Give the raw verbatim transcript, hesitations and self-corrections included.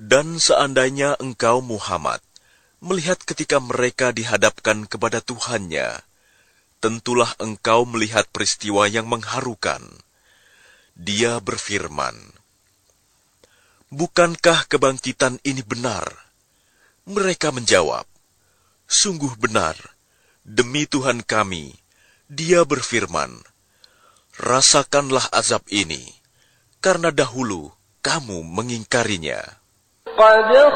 Dan seandainya engkau Muhammad melihat ketika mereka dihadapkan kepada Tuhannya, tentulah engkau melihat peristiwa yang mengharukan. Dia berfirman, "Bukankah kebangkitan ini benar?" Mereka menjawab, "Sungguh benar, demi Tuhan kami." Dia berfirman, "Rasakanlah azab ini, karena dahulu kamu mengingkarinya." قد